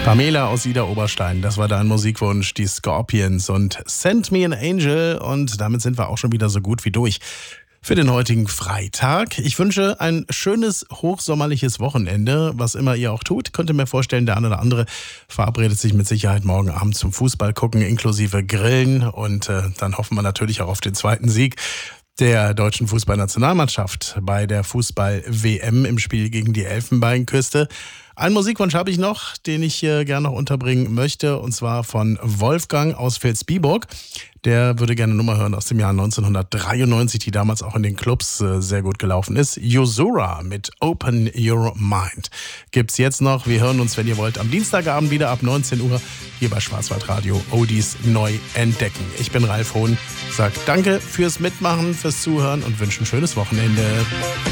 Pamela aus Ida Oberstein, das war dein Musikwunsch, die Scorpions und Send Me an Angel. Und damit sind wir auch schon wieder so gut wie durch für den heutigen Freitag. Ich wünsche ein schönes, hochsommerliches Wochenende, was immer ihr auch tut. Könnte mir vorstellen, der eine oder andere verabredet sich mit Sicherheit morgen Abend zum Fußball gucken, inklusive Grillen. Und dann hoffen wir natürlich auch auf den zweiten Sieg der deutschen Fußballnationalmannschaft bei der Fußball-WM im Spiel gegen die Elfenbeinküste. Einen Musikwunsch habe ich noch, den ich gerne noch unterbringen möchte, und zwar von Wolfgang aus Vilsbiburg. Der würde gerne eine Nummer hören aus dem Jahr 1993, die damals auch in den Clubs sehr gut gelaufen ist. Yusura mit Open Your Mind gibt's jetzt noch. Wir hören uns, wenn ihr wollt, am Dienstagabend wieder ab 19 Uhr hier bei Schwarzwaldradio Oldies neu entdecken. Ich bin Ralf Hohn, sag danke fürs Mitmachen, fürs Zuhören und wünsche ein schönes Wochenende.